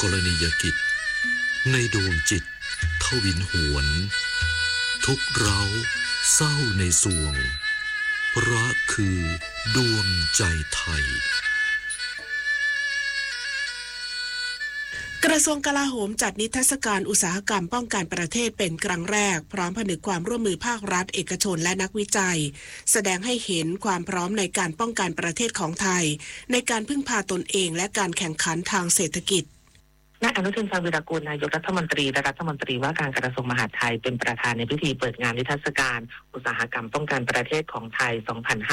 กรณียกิจในดวงจิตทวินหวนทุกเร้าเศร้าในสวงรักคือดวงใจไทยกระทรวงกลาโหมจัดนิทรรศการอุตสาหกรรมป้องกันประเทศเป็นครั้งแรกพร้อมผนึกความร่วมมือภาครัฐเอกชนและนักวิจัยแสดงให้เห็นความพร้อมในการป้องกันประเทศของไทยในการพึ่งพาตนเองและการแข่งขันทางเศรษฐกิจนายอนุทิน ชาญวีรกูลนายกรัฐมนตรีและรัฐมนตรีว่าการกระทรวงมหาดไทยเป็นประธานในพิธีเปิดงานนิทรรศการอุตสาหกรรมป้องกันประเทศของไทย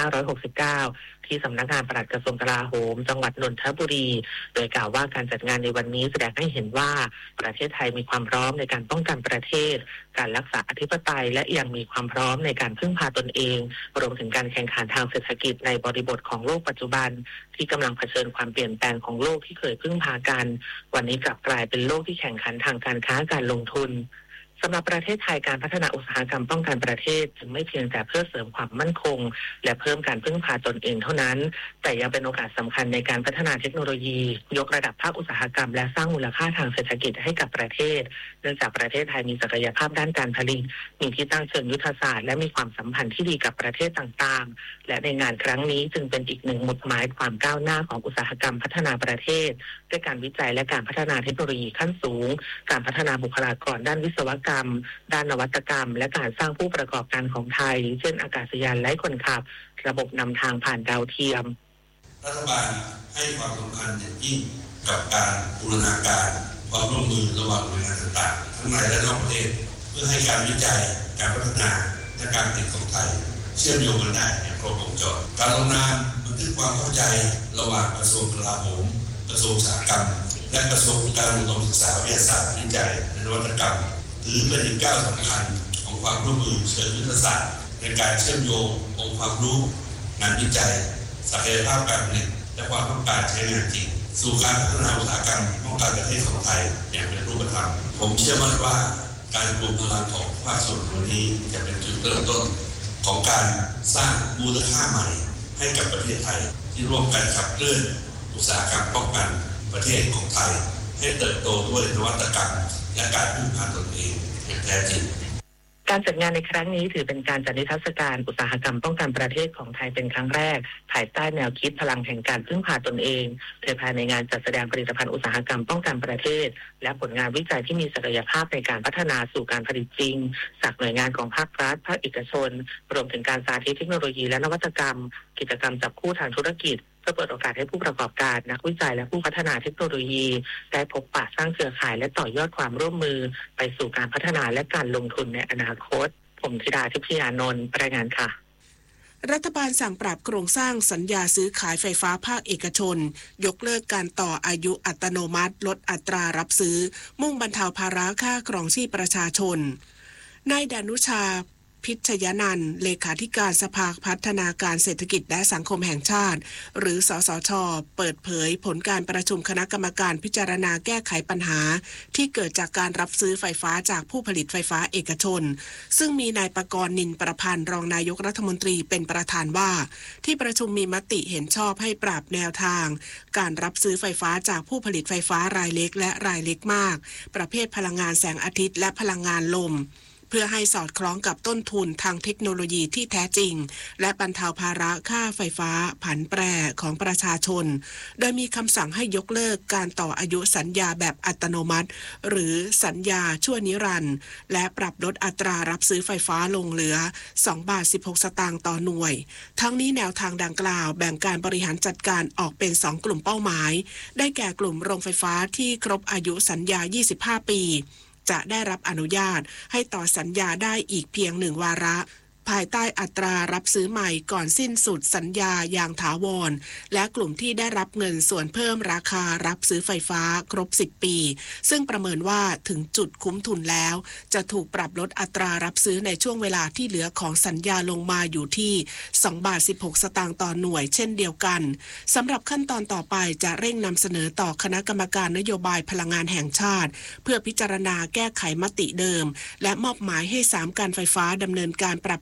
2569 ที่สำนักงานปลัดกระทรวงกลาโหมจังหวัดนนทบุรีโดยกล่าวว่าการจัดงานในวันนี้แสดงให้เห็นว่าประเทศไทยมีความพร้อมในการป้องกันประเทศการรักษาอธิปไตยและยังมีความพร้อมในการพึ่งพาตนเองรวมถึงการแข่งขันทางเศรษฐกิจในบริบทของโลกปัจจุบันที่กำลังเผชิญความเปลี่ยนแปลงของโลกที่เคยพึ่งพากันวันนี้กลับกลายเป็นโลกที่แข่งขันทางการค้าการลงทุนสำหรับประเทศไทยการพัฒนาอุตสาหกรรมป้องกันประเทศจึงไม่เพียงแต่เพื่อเสริมความมั่นคงและเพิ่มการพึ่งพาตนเองเท่านั้นแต่ยังเป็นโอกาสสำคัญในการพัฒนาเทคโนโลยียกระดับภาคอุตสาหกรรมและสร้างมูลค่าทางเศรษฐกิจให้กับประเทศเนื่องจากประเทศไทยมีศักยภาพด้านการผลิตมีที่ตั้งเชิงยุทธศาสตร์และมีความสัมพันธ์ที่ดีกับประเทศต่างๆและในงานครั้งนี้จึงเป็นอีกหนึ่งหมุดหมายความก้าวหน้าของอุตสาหกรรมพัฒนาประเทศด้วยการวิจัยและการพัฒนาเทคโนโลยีขั้นสูงการพัฒนาบุคลากรด้านวิศวกรรมด้านนวัตกรรมและการสร้างผู้ประกอบการของไทยเช่นอากาศยานไร้คนขับระบบนำทางผ่านดาวเทียมรัฐบาลให้ความสำคัญอย่างยิ่งกับการบูรณาการความร่วมมือระหว่างหน่วยงานต่างๆทั้งในและนอกประเทศเพื่อให้การวิจัยการพัฒนาและการผลิตของไทยเชื่อมโยงกันได้อย่างครบวงจรการลงนามบันทึกความเข้าใจระหว่างกระทรวงกลาโหมกระทรวงอุตสาหกรรมและกระทรวงการอุดมศึกษาวิทยาศาสตร์วิจัยและนวัตกรรมถือเป็นอีกก้าวสำคัญของความร่วมมือเชิงยุทธศาสตร์ในการเชื่อมโยงองค์ความรู้งานวิจัยศักยภาพการผลิตและความต้องการใช้งานจริงสู่การพัฒนาอุตสาหกรรมป้องกันประเทศของไทยอย่างเป็นรูปธรรมผมเชื่อมั่นว่าการรวมพลังของภาคส่วนวันนี้จะเป็นจุดเริ่มต้นของการสร้างมูลค่าใหม่ให้กับประเทศไทยที่ร่วมกันขับเคลื่อนอุตสาหกรรมป้องกันประเทศของไทยให้เติบโตด้วยนวัตกรรมและการพึ่งพาตนเองอย่างแท้จริงการจัดงานในครั้งนี้ถือเป็นการจัดนิทรรศการอุตสาหกรรมป้องกันประเทศของไทยเป็นครั้งแรกภายใต้แนวคิดพลังแห่งการพึ่งพาตนเองโดยภายในงานจัดแสดงผลิตภัณฑ์อุตสาหกรรมป้องกันประเทศและผลงานวิจัยที่มีศักยภาพในการพัฒนาสู่การผลิตจริงจากหน่วยงานของภาครัฐภาคเอกชนรวมถึงการสาธิตเทคโนโลยีและนวัตกรรมกิจกรรมจับคู่ทางธุรกิจเพื่อเปิดโอกาสให้ผู้ประกอบการนักวิจัยและผู้พัฒนาเทคโนโลยีได้พบปะสร้างเครือข่ายและต่อยอดความร่วมมือไปสู่การพัฒนาและการลงทุนในอนาคตผมธิดาทิพยานนท์รายงานค่ะรัฐบาลสั่งปรับโครงสร้างสัญญาซื้อขายไฟฟ้าภาคเอกชนยกเลิกการต่ออายุอัตโนมัติลดอัตรารับซื้อมุ่งบรรเทาภาระค่าครองชีพประชาชนนายดานุชาพิชยนันท์เลขาธิการสภาพัฒนาการเศรษฐกิจและสังคมแห่งชาติหรือสสช.เปิดเผยผลการประชุมคณะกรรมการพิจารณาแก้ไขปัญหาที่เกิดจากการรับซื้อไฟฟ้าจากผู้ผลิตไฟฟ้าเอกชนซึ่งมีนายปกรณ์นินประพันธ์รองนายกรัฐมนตรีเป็นประธานว่าที่ประชุมมีมติเห็นชอบให้ปรับแนวทางการรับซื้อไฟฟ้าจากผู้ผลิตไฟฟ้ารายเล็กและรายเล็กมากประเภทพลังงานแสงอาทิตย์และพลังงานลมเพื่อให้สอดคล้องกับต้นทุนทางเทคโนโลยีที่แท้จริงและบรรเทาภาระค่าไฟฟ้าผันแปรของประชาชนโดยมีคำสั่งให้ยกเลิกการต่ออายุสัญญาแบบอัตโนมัติหรือสัญญาชั่วนิรันดร์และปรับลดอัตรารับซื้อไฟฟ้าลงเหลือ2 บาท 16 สตางค์ต่อหน่วยทั้งนี้แนวทางดังกล่าวแบ่งการบริหารจัดการออกเป็น2 กลุ่มเป้าหมายได้แก่กลุ่มโรงไฟฟ้าที่ครบอายุสัญญา25 ปีจะได้รับอนุญาตให้ต่อสัญญาได้อีกเพียง1 วาระภายใต้อัตรารับซื้อใหม่ก่อนสิ้นสุดสัญญาอย่างถาวรและกลุ่มที่ได้รับเงินส่วนเพิ่มราคารับซื้อไฟฟ้าครบ10 ปีซึ่งประเมินว่าถึงจุดคุ้มทุนแล้วจะถูกปรับลดอัตรารับซื้อในช่วงเวลาที่เหลือของสัญญาลงมาอยู่ที่2 บาท 16 สตางค์ต่อหน่วยเช่นเดียวกันสำหรับขั้นตอนต่อไปจะเร่งนำเสนอต่อคณะกรรมการนโยบายพลังงานแห่งชาติเพื่อพิจารณาแก้ไขมติเดิมและมอบหมายให้3 การไฟฟ้าดำเนินการปรับป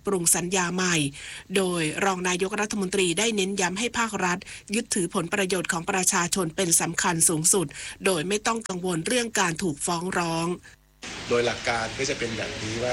ปรุงสัญญาใหม่โดยรองนายกรัฐมนตรีได้เน้นย้ำให้ภาครัฐยึดถือผลประโยชน์ของประชาชนเป็นสำคัญสูงสุดโดยไม่ต้องกังวลเรื่องการถูกฟ้องร้องโดยหลักการก็จะเป็นแบบนี้ว่า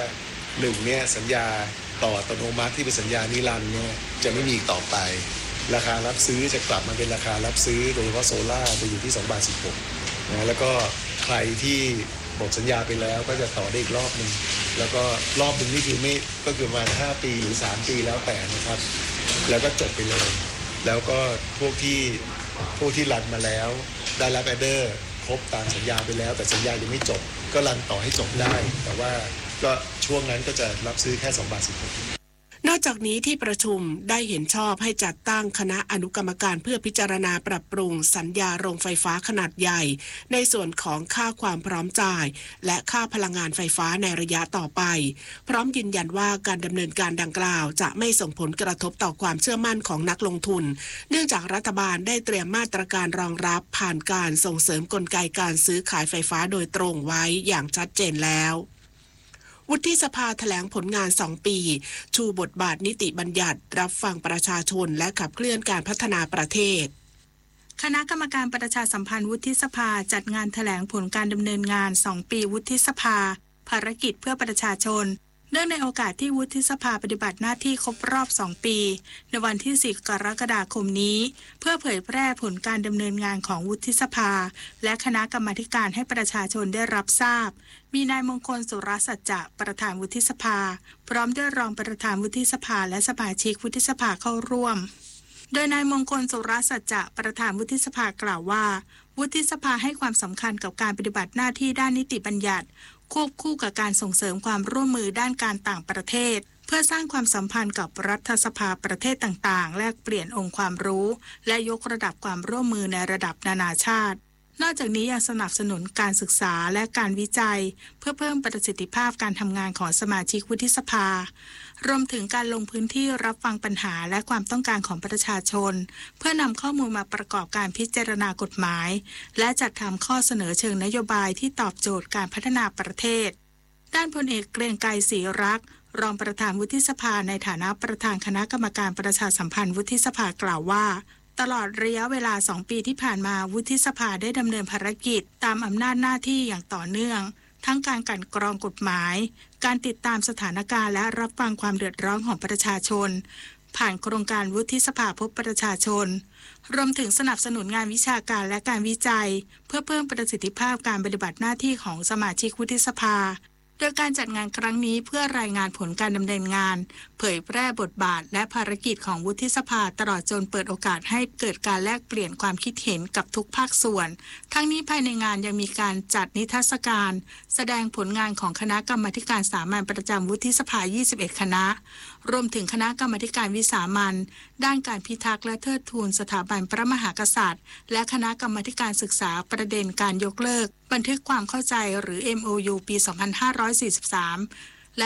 1เนี่ยสัญญาต่ออัตโนมัติที่เป็นสัญญานิรันดร์เนี่ยจะไม่มีอีกต่อไปราคารับซื้อจะกลับมาเป็นราคารับซื้อโดยเฉพาะโซล่าจะอยู่ที่2.16 บาทนะแล้วก็ใครที่หมดสัญญาไปแล้วก็จะต่อได้อีกรอบนึงแล้วก็รอบนึงนี่คือไม่ก็คือประมาณ5 ปีหรือ3 ปีแล้วแต่นะครับแล้วก็จบไปเลยแล้วก็พวกที่รันมาแล้วได้รับออเดอร์ครบตามสัญญาไปแล้วแต่สัญญายังไม่จบก็รันต่อให้จบได้แต่ว่าก็ช่วงนั้นก็จะรับซื้อแค่2.16 บาทนอกจากนี้ที่ประชุมได้เห็นชอบให้จัดตั้งคณะอนุกรรมการเพื่อพิจารณาปรับปรุงสัญญาโรงไฟฟ้าขนาดใหญ่ในส่วนของค่าความพร้อมจ่ายและค่าพลังงานไฟฟ้าในระยะต่อไปพร้อมยืนยันว่าการดำเนินการดังกล่าวจะไม่ส่งผลกระทบต่อความเชื่อมั่นของนักลงทุนเนื่องจากรัฐบาลได้เตรียมมาตรการรองรับผ่านการส่งเสริมกลไกการซื้อขายไฟฟ้าโดยตรงไว้อย่างชัดเจนแล้ววุฒิสภาแถลงผลงาน2 ปีชูบทบาทนิติบัญญัติรับฟังประชาชนและขับเคลื่อนการพัฒนาประเทศคณะกรรมการประชาสัมพันธ์วุฒิสภาจัดงานแถลงผลการดำเนินงาน2 ปีวุฒิสภาภารกิจเพื่อประชาชนเนื่องในโอกาสที่วุฒิสภาปฏิบัติหน้าที่ครบรอบ2 ปีในวันที่4 กรกฎาคมนี้เพื่อเผยแพร่ผลการดำเนินงานของวุฒิสภาและคณะกรรมาการให้ประชาชนได้รับทราบมีนายมงคลสุรสัจจะประธานวุฒิสภาพร้อมด้วยรองประธานวุฒิสภาและสมาชิกวุฒิสภาเข้าร่วมโดยนายมงคลสุรสัจจะประธานวุฒิสภากล่าวว่าวุฒิสภาให้ความสำคัญกับการปฏิบัติหน้าที่ด้านนิติบัญญัติควบคู่กับการส่งเสริมความร่วมมือด้านการต่างประเทศเพื่อสร้างความสัมพันธ์กับรัฐสภาประเทศต่างๆแลกเปลี่ยนองค์ความรู้และยกระดับความร่วมมือในระดับนานาชาตินอกจากนี้ยังสนับสนุนการศึกษาและการวิจัยเพื่อเพิ่มประสิทธิภาพการทำงานของสมาชิกวุฒิสภารวมถึงการลงพื้นที่รับฟังปัญหาและความต้องการของประชาชนเพื่อนำข้อมูลมาประกอบการพิจารณากฎหมายและจัดทำข้อเสนอเชิงนโยบายที่ตอบโจทย์การพัฒนาประเทศด้านพลเอกเกรียงไกรศรีรักษ์รองประธานวุฒิสภาในฐานะประธานคณะกรรมการประชาสัมพันธ์วุฒิสภากล่าวว่าตลอดระยะเวลา2 ปีที่ผ่านมาวุฒิสภาได้ดำเนินภารกิจตามอำนาจหน้าที่อย่างต่อเนื่องทั้งการกลั่นกรองกฎหมายการติดตามสถานการณ์และรับฟังความเดือดร้อนของประชาชนผ่านโครงการวุฒิสภาพบประชาชนรวมถึงสนับสนุนงานวิชาการและการวิจัยเพื่อเพิ่มประสิทธิภาพการปฏิบัติหน้าที่ของสมาชิกวุฒิสภาโดยการจัดงานครั้งนี้เพื่อรายงานผลการดำเนินงานเผยแพร่บทบาทและภารกิจของวุฒิสภาตลอดจนเปิดโอกาสให้เกิดการแลกเปลี่ยนความคิดเห็นกับทุกภาคส่วนทั้งนี้ภายในงานยังมีการจัดนิทรรศการแสดงผลงานของคณะกรรมาการสามัญประจำวุฒิสภา21 คณะรวมถึงคณะกรรมาการวิสามัญด้านการพิทักษ์และเทิดทูนสถาบันพระมหากษัตริย์และคณะกรรมาการศึกษาประเด็นการยกเลิกบันทึกความเข้าใจหรือ MOU ปี 2543 และ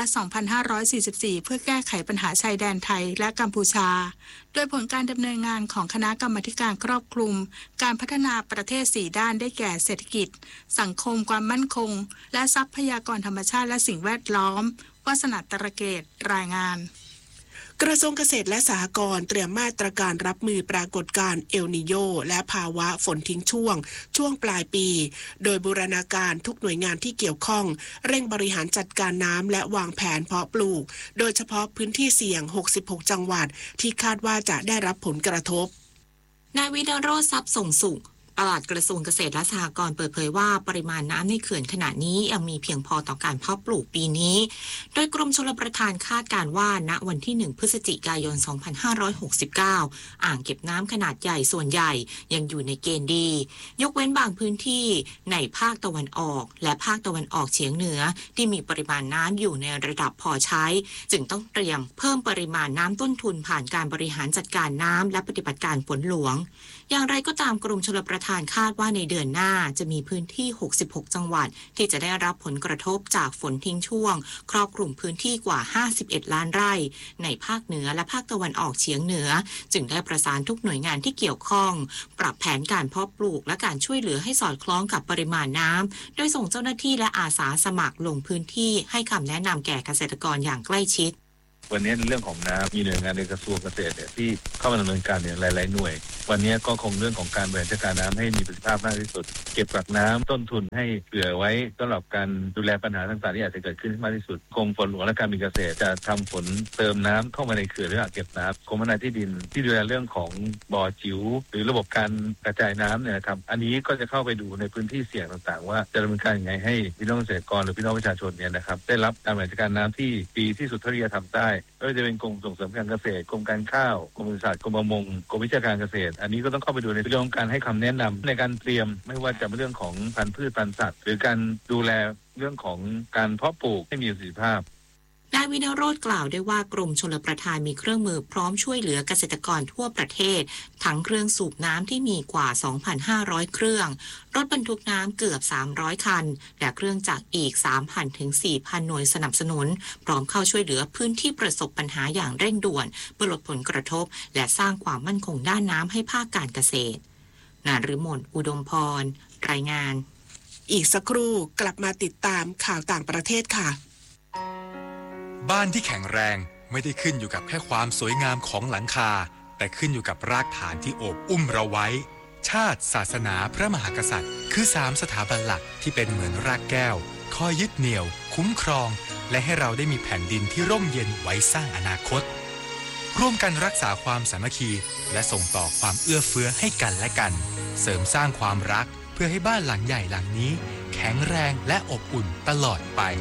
2544 เพื่อแก้ไขปัญหาชายแดนไทยและกัมพูชาโดยผลการดำเนินงานของคณะกรรมาการครอบคลุมการพัฒนาประเทศ4 ด้านได้แก่เศรษฐกิจสังคมความมั่นคงและทรัพยากรธรรมชาติและสิ่งแวดล้อมวาสนาตระเกตรายงานกระทรวงเกษตรและสหกรณ์เตรียมมาตรการรับมือปรากฏการณ์เอลนีโญและภาวะฝนทิ้งช่วงปลายปีโดยบูรณาการทุกหน่วยงานที่เกี่ยวข้องเร่งบริหารจัดการน้ำและวางแผนเพาะปลูกโดยเฉพาะพื้นที่เสี่ยง66 จังหวัดที่คาดว่าจะได้รับผลกระทบนายวิโรจน์ ทรัพย์ส่งสุขปลัดกระทรวงเกษตรและสหกรณ์เปิดเผยว่าปริมาณน้ำในเขื่อนขณะนี้ยังมีเพียงพอต่อการเพาะปลูกปีนี้โดยกรมชลประทานคาดการณ์ว่าณวันที่1 พฤศจิกายน 2569 อ่างเก็บน้ำขนาดใหญ่ส่วนใหญ่ยังอยู่ในเกณฑ์ดียกเว้นบางพื้นที่ในภาคตะวันออกและภาคตะวันออกเฉียงเหนือที่มีปริมาณน้ำอยู่ในระดับพอใช้จึงต้องเตรียมเพิ่มปริมาณน้ำต้นทุนผ่านการบริหารจัดการน้ำและปฏิบัติการฝนหลวงอย่างไรก็ตามกรมชลประทานคาดว่าในเดือนหน้าจะมีพื้นที่66 จังหวัดที่จะได้รับผลกระทบจากฝนทิ้งช่วงครอบคลุมพื้นที่กว่า51 ล้านไร่ในภาคเหนือและภาคตะวันออกเฉียงเหนือจึงได้ประสานทุกหน่วยงานที่เกี่ยวข้องปรับแผนการเพาะปลูกและการช่วยเหลือให้สอดคล้องกับปริมาณน้ำโดยส่งเจ้าหน้าที่และอาสาสมัครลงพื้นที่ให้คำแนะนำแก่เกษตรกรอย่างใกล้ชิดวันนี้ในเรื่องของน้ำมีหน่วยงานในกระทรวงเกษตรเนี่ยที่เข้ามาดำเนินการเนี่ยหลายๆหน่วยวันนี้ก็คงเรื่องของการบริหารจัดการน้ำให้มีประสิทธิภาพมากที่สุดเก็บกักน้ำต้นทุนให้เผื่อไว้สำหรับการดูแลปัญหาต่างๆที่อาจจะเกิดขึ้นมากที่สุดกรมฝนหลวงและการบินเกษตรจะทำฝนเติมน้ำเข้ามาในเขื่อนหรืออ่างเก็บน้ำกรมพัฒนาที่ดินที่ดูแลเรื่องของบ่อจิ๋วหรือระบบการกระจายน้ำเนี่ยครับอันนี้ก็จะเข้าไปดูในพื้นที่เสี่ยงต่างๆว่าจะดำเนินการยังไงให้พี่น้องเกษตรกรหรือพี่น้องประชาชนเนี่ยนะครับได้รับการบริหารจัดการน้ำที่ดีที่สุดเท่าที่จะทำได้ไม่ว่าจะเป็นกรมส่งเสริมการเกษตรกรมการข้าวกรมปศุสัตว์กรมประมงกรมวิชาการเกษตรอันนี้ก็ต้องเข้าไปดูในเรื่องของการให้คำแนะนำในการเตรียมไม่ว่าจะเป็นเรื่องของพันธุ์พืชพันธุ์สัตว์หรือการดูแลเรื่องของการเพาะปลูกให้มีประสิทธิภาพนายวินโรจน์กล่าวด้วยว่ากรมชลประทานมีเครื่องมือพร้อมช่วยเหลือเกษตรกรทั่วประเทศทั้งเครื่องสูบน้ำที่มีกว่า 2,500 เครื่องรถบรรทุกน้ำเกือบ300คันและเครื่องจักรอีก 3,000 ถึง 4,000 หน่วยสนับสนุนพร้อมเข้าช่วยเหลือพื้นที่ประสบปัญหาอย่างเร่งด่วนเพื่อลดผลกระทบและสร้างความมั่นคงด้านน้ำให้ภาคการเกษตรนฤมลอุดมพรรายงานอีกสักครู่กลับมาติดตามข่าวต่างประเทศค่ะบ้านที่แข็งแรงไม่ได้ขึ้นอยู่กับแค่ความสวยงามของหลังคาแต่ขึ้นอยู่กับรากฐานที่โอบอุ้มเราไว้ชาติศาสนาพระมหากษัตริย์คือ3สถาบันหลักที่เป็นเหมือนรากแก้วคอยยึดเหนี่ยวคุ้มครองและให้เราได้มีแผ่นดินที่ร่มเย็นไว้สร้างอนาคตร่วมกันรักษาความสามัคคีและส่งต่อความเอื้อเฟื้อให้กันและกันเสริมสร้างความรักเพื่อให้บ้านหลังใหญ่หลังนี้แข็งแรงและอบอุ่นตลอดไป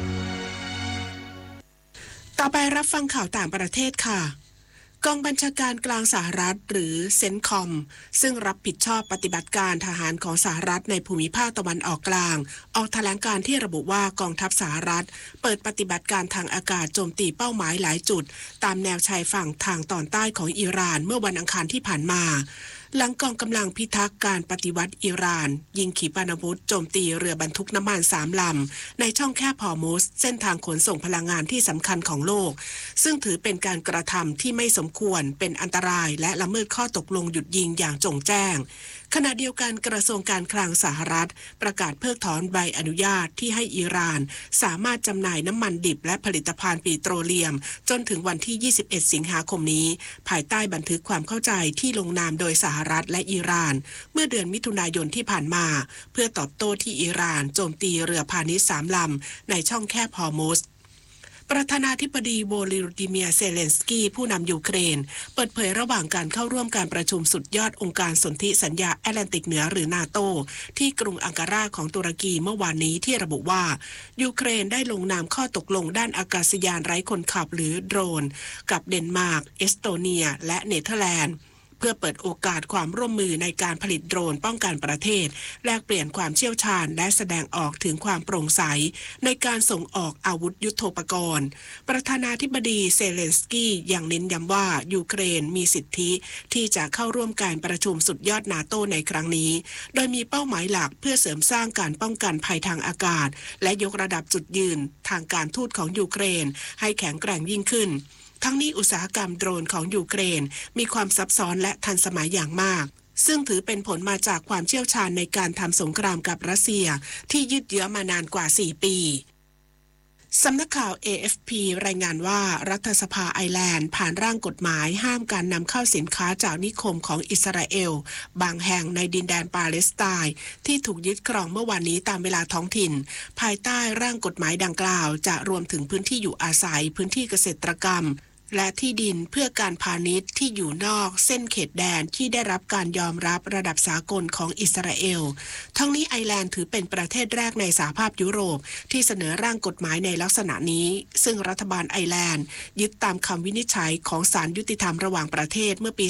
ต่อไปรับฟังข่าวต่างประเทศค่ะกองบัญชาการกลางสหรัฐหรือเซนคอมซึ่งรับผิดชอบปฏิบัติการทหารของสหรัฐในภูมิภาคตะวันออกกลางออกแถลงการที่ระบุว่ากองทัพสหรัฐเปิดปฏิบัติการทางอากาศโจมตีเป้าหมายหลายจุดตามแนวชายฝั่งทางตอนใต้ของอิหร่านเมื่อวันอังคารที่ผ่านมาหลังกองกำลังพิทักษ์การปฏิวัติอิหร่านยิงขีปนาวุธโจมตีเรือบรรทุกน้ำมัน3 ลำในช่องแคบฮอร์มุซเส้นทางขนส่งพลังงานที่สำคัญของโลกซึ่งถือเป็นการกระทำที่ไม่สมควรเป็นอันตรายและละเมิดข้อตกลงหยุดยิงอย่างจงแจ้งขณะเดียวกันกระทรวงการคลังสหรัฐประกาศเพิกถอนใบอนุญาตที่ให้อิหร่านสามารถจำหน่ายน้ำมันดิบและผลิตภัณฑ์ปิโตรเลียมจนถึงวันที่21สิงหาคมนี้ภายใต้บันทึกความเข้าใจที่ลงนามโดยสหรัฐและอิหร่านเมื่อเดือนมิถุนายนที่ผ่านมาเพื่อตอบโต้ที่อิหร่านโจมตีเรือพาณิชย์3 ลำในช่องแคบฮอร์มุซประธานาธิบดีโวลิดิเมียร์เซเลนสกี้ผู้นำยูเครนเปิดเผยระหว่างการเข้าร่วมการประชุมสุดยอดองค์การสนธิสัญญาแอตแลนติกเหนือหรือนาโตที่กรุงอังการาของตุรกีเมื่อวานนี้ที่ระบุว่ายูเครนได้ลงนามข้อตกลงด้านอากาศยานไร้คนขับหรือโดรนกับเดนมาร์กเอสโตเนียและเนเธอร์แลนด์เพื่อเปิดโอกาสความร่วมมือในการผลิตโดรนป้องกันประเทศแลกเปลี่ยนความเชี่ยวชาญและแสดงออกถึงความโปร่งใสในการส่งออกอาวุธยุทโธปกรณ์ประธานาธิบดีเซเลนสกี้ยังเน้นย้ำว่ายูเครนมีสิทธิที่จะเข้าร่วมการประชุมสุดยอดนาโตในครั้งนี้โดยมีเป้าหมายหลักเพื่อเสริมสร้างการป้องกันภัยทางอากาศและยกระดับจุดยืนทางการทูตของยูเครนให้แข็งแกร่งยิ่งขึ้นทั้งนี้อุตสาหกรรมโดรนของยูเครนมีความซับซ้อนและทันสมัยอย่างมากซึ่งถือเป็นผลมาจากความเชี่ยวชาญในการทำสงครามกับรัสเซียที่ยืดเยื้อมานานกว่า4 ปีสำนักข่าว AFP รายงานว่ารัฐสภาไอร์แลนด์ผ่านร่างกฎหมายห้ามการนำเข้าสินค้าจากนิคมของอิสราเอลบางแห่งในดินแดนปาเลสไตน์ที่ถูกยึดครองเมื่อวานนี้ตามเวลาท้องถิ่นภายใต้ร่างกฎหมายดังกล่าวจะรวมถึงพื้นที่อยู่อาศัยพื้นที่เกษตรกรรมและที่ดินเพื่อการพาณิชย์ที่อยู่นอกเส้นเขตแดนที่ได้รับการยอมรับระดับสากลของอิสราเอลทั้งนี้ไอร์แลนด์ถือเป็นประเทศแรกในสหภาพยุโรปที่เสนอร่างกฎหมายในลักษณะนี้ซึ่งรัฐบาลไอร์แลนด์ยึดตามคำวินิจฉัยของศาลยุติธรรมระหว่างประเทศเมื่อปี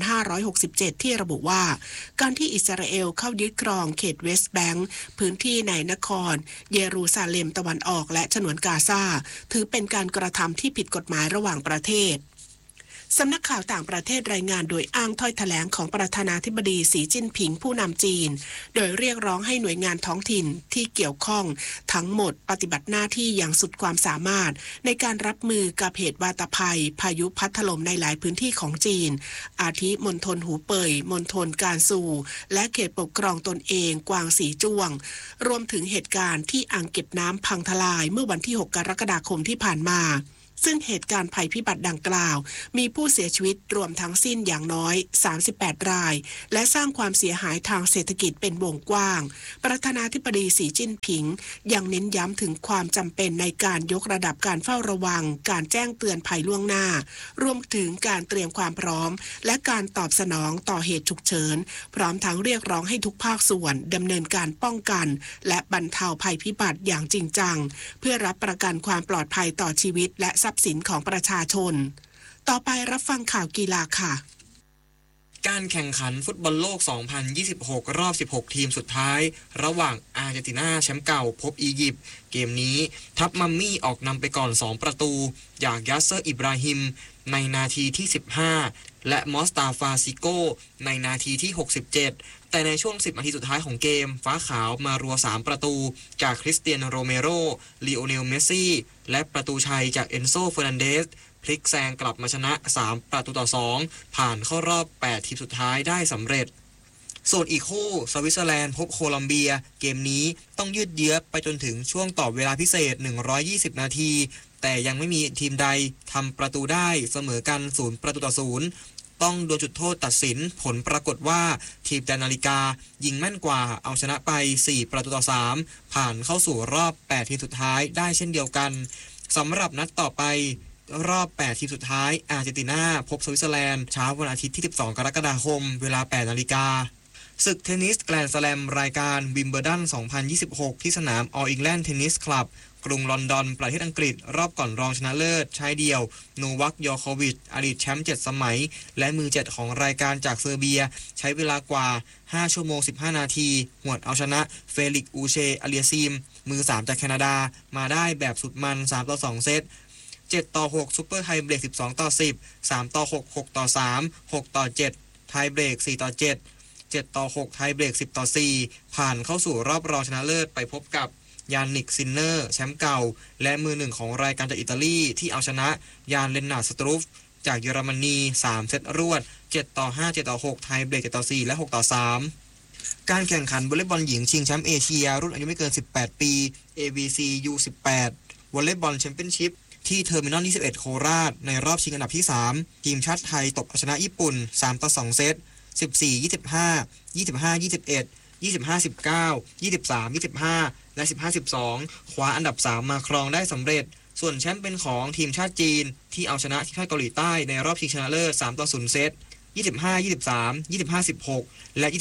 2567 ที่ระบุว่าการที่อิสราเอลเข้ายึดครองเขตเวสต์แบงค์พื้นที่ในนครเยรูซาเล็มตะวันออกและฉนวนกาซาถือเป็นการกระทำที่ผิดกฎหมายระหว่างประเทศสำนักข่าวต่างประเทศรายงานโดยอ้างถ้อยแถลงของประธานาธิบดีสีจิ้นผิงผู้นำจีนโดยเรียกร้องให้หน่วยงานท้องถิ่นที่เกี่ยวข้องทั้งหมดปฏิบัติหน้าที่อย่างสุดความสามารถในการรับมือกับเหตุวาตภัยพายุพัดถล่มในหลายพื้นที่ของจีนอาทิมณฑลหูเป่ยมณฑลกานซูและเขตปกครองตนเองกวางสีจ้วงรวมถึงเหตุการณ์ที่อ่างเก็บน้ำพังทลายเมื่อวันที่6 กรกฎาคมที่ผ่านมาซึ่งเหตุการณ์ภัยพิบัติดังกล่าวมีผู้เสียชีวิตรวมทั้งสิ้นอย่างน้อย38รายและสร้างความเสียหายทางเศรษฐกิจเป็นวงกว้างประธานาธิบดีสีจิ้นผิงยังเน้นย้ำถึงความจำเป็นในการยกระดับการเฝ้าระวังการแจ้งเตือนภัยล่วงหน้ารวมถึงการเตรียมความพร้อมและการตอบสนองต่อเหตุฉุกเฉินพร้อมทั้งเรียกร้องให้ทุกภาคส่วนดำเนินการป้องกันและบรรเทาภัยพิบัติอย่างจริงจังเพื่อรับประกันความปลอดภัยต่อชีวิตและทรัพย์สินของประชาชนต่อไปรับฟังข่าวกีฬาค่ะการแข่งขันฟุตบอลโลก 2026 รอบ 16 ทีมสุดท้ายระหว่างอาร์เจนตินาแชมป์เก่าพบอียิปต์เกมนี้ทัพมัมมี่ออกนำไปก่อน 2 ประตูจากยัสเซอร์อิบราฮิมในนาทีที่ 15 และมอสตาฟาซิโกในนาทีที่ 67 แต่ในช่วง 10 นาทีสุดท้ายของเกมฟ้าขาวมารัว 3 ประตูจากคริสเตียโนโรเมโรลีโอเนลเมสซี่และประตูชัยจากเอนโซเฟอร์นันเดสพลิกแซงกลับมาชนะ3ประตูต่อ2ผ่านเข้ารอบ8ทีมสุดท้ายได้สำเร็จส่วนอีกคู่สวิตเซอร์แลนด์พบโคลอมเบียเกมนี้ต้องยืดเยื้อไปจนถึงช่วงต่อเวลาพิเศษ120นาทีแต่ยังไม่มีทีมใดทำประตูได้เสมอกัน0ประตูต่อ0ต้องโดนจุดโทษตัดสินผลปรากฏว่าทีมแดนนาฬิกายิงแม่นกว่าเอาชนะไป4ประตูต่อ3ผ่านเข้าสู่รอบ8ทีมสุดท้ายได้เช่นเดียวกันสำหรับนัดต่อไปรอบ8ทีมสุดท้ายอาร์เจนตินาพบสวิตเซอร์แลนด์เช้าวันอาทิตย์ที่12กรกฎาคมเวลา 8 นาฬิกาศึกเทนนิสแกรนด์สแลมรายการวิมเบิลดัน 2026 ที่สนามออลล์อิงแลนด์เทนนิสคลับกรุงลอนดอนประเทศอังกฤษรอบก่อนรองชนะเลิศชายเดี่ยวโนวัค ยอโควิชอดีตแชมป์7สมัยและมือ7ของรายการจากเซอร์เบียใช้เวลากว่า5ชั่วโมง15นาทีหวดเอาชนะเฟลิกซ์อูเชอาเลียซีมมือ3จากแคนาดามาได้แบบสุดมัน3-2 เซต7-6ซุปเปอร์ไทเบรก12-10 3-6 6-3 6-7ไทเบรก4-7 7-6ไทเบรก10-4ผ่านเข้าสู่รอบรองชนะเลิศไปพบกับยานนิกซินเนอร์แชมป์เก่าและมือ1ของรายการจากอิตาลีที่เอาชนะยานเลนนาร์ดสตรูฟจากเยอรมนี3เซตรวด 7-5 7-6ไทเบรก7-4และ6-3การแข่งขันวอลเลย์บอลหญิงชิงแชมป์เอเชียรุ่นอายุไม่เกิน18ปี ABC U18 วอลเลย์บอลแชมเปี้ยนชิพที่เทอร์มินอล21โคราชในรอบชิงอันดับที่3ทีมชาติไทยตบเอาชนะญี่ปุ่น3-2 เซต 14-25 25-21 25-19 23-25 และ 15-12 คว้าอันดับ3มาครองได้สำเร็จส่วนแชมป์เป็นของทีมชาติจีนที่เอาชนะทีมชาติเกาหลีใต้ในรอบชิงชนะเลิศ3-0 เซต 25-23 25-16 และ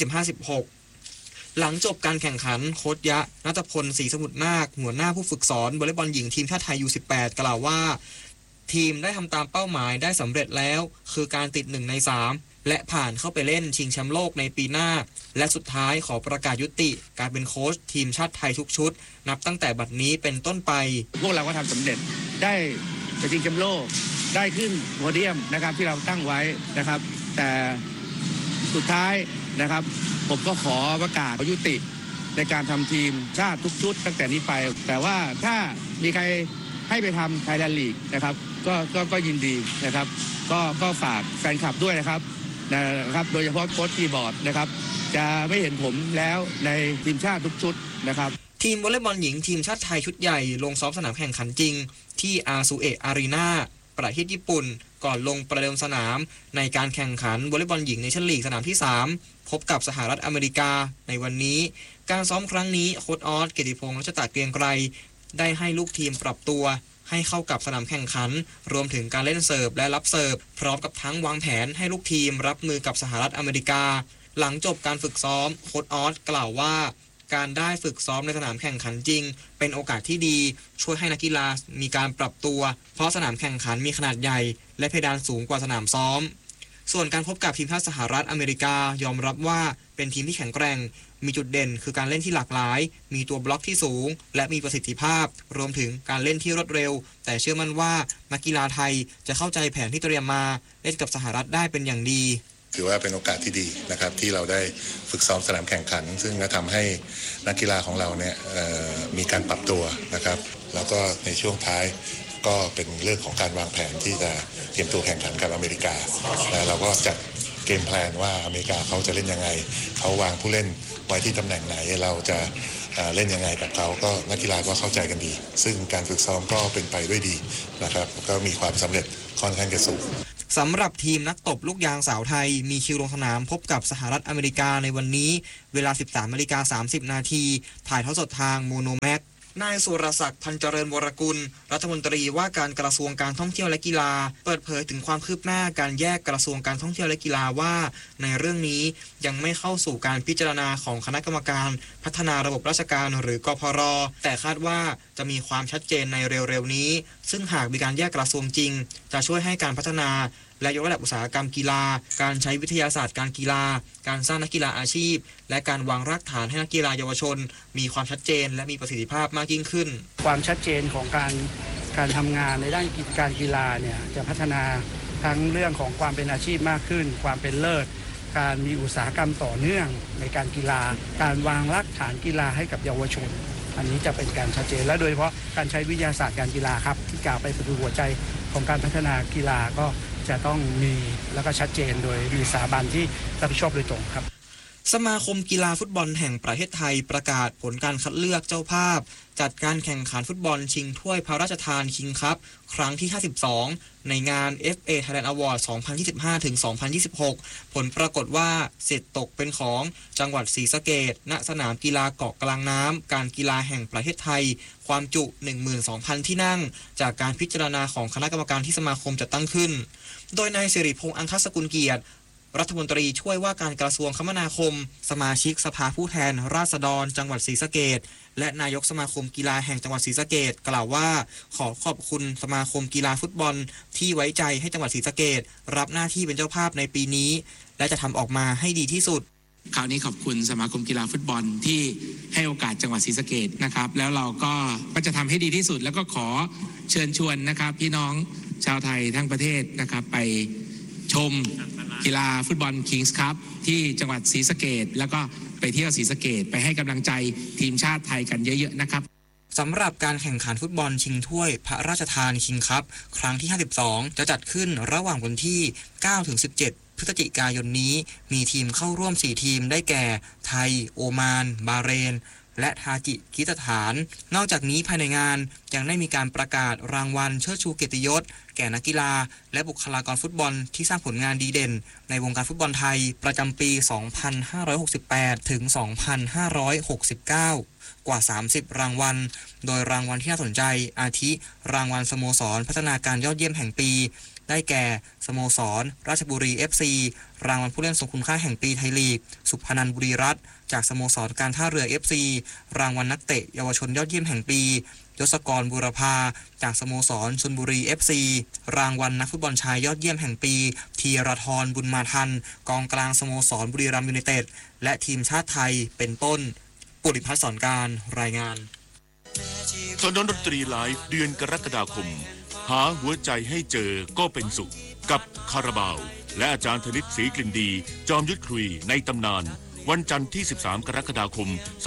25-16หลังจบการแข่งขันโค้ชยะณัฐพลศรีสมุทรนาคหัวหน้าผู้ฝึกสอนวอลเลย์บอลหญิงทีมชาติไทย U18 กล่าวว่าทีมได้ทำตามเป้าหมายได้สำเร็จแล้วคือการติด1ใน3และผ่านเข้าไปเล่นชิงแชมป์โลกในปีหน้าและสุดท้ายขอประกาศยุติการเป็นโค้ชทีมชาติไทยทุกชุดนับตั้งแต่บัดนี้เป็นต้นไปพวกเราก็ทำสำเร็จได้ไปชิงแชมป์โลกได้ขึ้นโพเดียมนะครับที่เราตั้งไว้นะครับแต่สุดท้ายนะครับผมก็ขอประกาศยุติในการทำทีมชาติทุกชุดตั้งแต่นี้ไปแต่ว่าถ้ามีใครให้ไปทำไทยแลนด์ลีกนะครับก็ยินดีนะครับก็ฝากแฟนคลับด้วยนะครับโดยเฉพาะโค้ชคีย์บอร์ดนะครับจะไม่เห็นผมแล้วในทีมชาติทุกชุดนะครับทีมวอลเลย์บอลหญิงทีมชาติไทยชุดใหญ่ลงซ้อมสนามแข่งขันจริงที่อาซูเอะอารีนาประเทศญี่ปุ่นก่อนลงประเดิมสนามในการแข่งขันวอลเลย์บอลหญิงเนชั่นลีกสนามที่3พบกับสหรัฐอเมริกาในวันนี้การซ้อมครั้งนี้โค้ชออสเกียรติพงษ์รัชตะเกรียงไกรได้ให้ลูกทีมปรับตัวให้เข้ากับสนามแข่งขันรวมถึงการเล่นเสิร์ฟและรับเสิร์ฟพร้อมกับทั้งวางแผนให้ลูกทีมรับมือกับสหรัฐอเมริกาหลังจบการฝึกซ้อมโค้ชออสกล่าวว่าการได้ฝึกซ้อมในสนามแข่งขันจริงเป็นโอกาสที่ดีช่วยให้นักกีฬามีการปรับตัวเพราะสนามแข่งขันมีขนาดใหญ่และเพดานสูงกว่าสนามซ้อมส่วนการพบกับทีมชาติสหรัฐอเมริกายอมรับว่าเป็นทีมที่แข็งแกร่งมีจุดเด่นคือการเล่นที่หลากหลายมีตัวบล็อกที่สูงและมีประสิทธิภาพรวมถึงการเล่นที่รวดเร็วแต่เชื่อมั่นว่านักกีฬาไทยจะเข้าใจแผนที่เตรียมมาเล่นกับสหรัฐได้เป็นอย่างดีถือว่าเป็นโอกาสที่ดีนะครับที่เราได้ฝึกซ้อมสนามแข่งขันซึ่งจะทำให้นักกีฬาของเราเนี่ยมีการปรับตัวนะครับแล้วก็ในช่วงท้ายก็เป็นเรื่องของการวางแผนที่จะเตรียมตัวแข่งขันกับอเมริกาและเราก็จัดเกมแพลนว่าอเมริกาเขาจะเล่นยังไงเขาวางผู้เล่นไว้ที่ตำแหน่งไหนเราจะเล่นยังไงกับเขาก็นักกีฬาก็เข้าใจกันดีซึ่งการฝึกซ้อมก็เป็นไปด้วยดีนะครับก็มีความสำเร็จค่อนข้างจะสูงสำหรับทีมนักตบลูกยางสาวไทยมีคิวลงสนามพบกับสหรัฐอเมริกาในวันนี้เวลา 13:30 น.ถ่ายทอดสดทางโมโนแม็กนายสุรศักดิ์ พันเจริญวรกุลรัฐมนตรีว่าการกระทรวงการท่องเที่ยวและกีฬาเปิดเผยถึงความคืบหน้าการแยกกระทรวงการท่องเที่ยวและกีฬาว่าในเรื่องนี้ยังไม่เข้าสู่การพิจารณาของคณะกรรมการพัฒนาระบบราชการหรือกพร.แต่คาดว่าจะมีความชัดเจนในเร็วๆนี้ซึ่งหากมีการแยกกระทรวงจริงจะช่วยให้การพัฒนาและยกระดับอุตสาหกรรมกีฬาการใช้วิทยาศาสตร์การกีฬาการสร้างนักกีฬาอาชีพและการวางรากฐานให้นักกีฬาเยาวชนมีความชัดเจนและมีประสิทธิภาพมากยิ่งขึ้นความชัดเจนของการทำงานในด้านการกีฬาเนี่ยจะพัฒนาทั้งเรื่องของความเป็นอาชีพมากขึ้นความเป็นเลิศการมีอุตสาหกรรมต่อเนื่องในการกีฬาการวางรากฐานกีฬาให้กับเยาวชนอันนี้จะเป็นการชัดเจนและโดยเฉพาะการใช้วิทยาศาสตร์การกีฬาครับที่กล่าวไปเป็นหัวใจของการพัฒนากีฬาก็จะต้องมีแล้วก็ชัดเจนโดยมีสถาบันที่รับผิดชอบโดยตรงครับสมาคมกีฬาฟุตบอลแห่งประเทศไทยประกาศผลการคัดเลือกเจ้าภาพจัดการแข่งขันฟุตบอลชิงถ้วยพระราชทานคิงคัพครั้งที่ 52 ในงาน FA Thailand Award 2025-2026 ผลปรากฏว่าสิทธิ์ตกเป็นของจังหวัดศรีสะเกษณสนามกีฬาเกาะกลางน้ำการกีฬาแห่งประเทศไทยความจุ 12,000 ที่นั่งจากการพิจารณาของคณะกรรมการที่สมาคมจัดตั้งขึ้นโดยนายสิริพงษ์อังคสกุลเกียรติรัฐมนตรีช่วยว่าการกระทรวงคมนาคมสมาชิกสภาผู้แทนราษฎรจังหวัดศรีสะเกษและนายกสมาคมกีฬาแห่งจังหวัดศรีสะเกษกล่าวว่าขอขอบคุณสมาคมกีฬาฟุตบอลที่ไว้ใจให้จังหวัดศรีสะเกษรับหน้าที่เป็นเจ้าภาพในปีนี้และจะทำออกมาให้ดีที่สุดคราวนี้ขอบคุณสมาคมกีฬาฟุตบอลที่ให้โอกาสจังหวัดศรีสะเกษนะครับแล้วเราก็จะทำให้ดีที่สุดแล้วก็ขอเชิญชวนนะครับพี่น้องชาวไทยทั้งประเทศนะครับไปชมกีฬาฟุตบอลคิงส์คัพที่จังหวัดศรีสะเกษแล้วก็ไปเที่ยวศรีสะเกษไปให้กำลังใจทีมชาติไทยกันเยอะๆนะครับสำหรับการแข่งขันฟุตบอลชิงถ้วยพระราชทานคิงคัพครั้งที่ 52 จะจัดขึ้นระหว่างวันที่ 9-17 พฤศจิกายนนี้มีทีมเข้าร่วม4ทีมได้แก่ไทยโอมานบาห์เรนและทาจิกิสถานนอกจากนี้ภายในงานยังได้มีการประกาศรางวัลเชิดชูเกียรติยศแก่นักกีฬาและบุคลากรฟุตบอลที่สร้างผลงานดีเด่นในวงการฟุตบอลไทยประจำปี 2568 ถึง 2569 กว่า 30 รางวัลโดยรางวัลที่น่าสนใจอาทิรางวัลสโมสรพัฒนาการยอดเยี่ยมแห่งปีได้แก่สโมสรราชบุรี FC รางวัลผู้เล่นทรงคุณค่าแห่งปีไทยลีกสุพนันท์บุรีรัตน์จากสโมสรการท่าเรือ FC รางวัลนักเตะเยาวชนยอดเยี่ยมแห่งปียศกรบุรพาจากสโมสรชลบุรี FC รางวัลนักฟุตบอลชายยอดเยี่ยมแห่งปีธีรธรบุญมาทันกองกลางสโมสรบุรีรัมย์ยูไนเต็ดและทีมชาติไทยเป็นต้นปุริพัฒน์สอนการรายงานถนนดนตรีไลฟ์เดือนกรกฎาคมหาหัวใจให้เจอก็เป็นสุขกับคาราบาวและอาจารย์ธนิตศรีกลิ่นดีจอมยุทธคุยในตำนานวันจันทร์ที่ 13 กรกฎาคม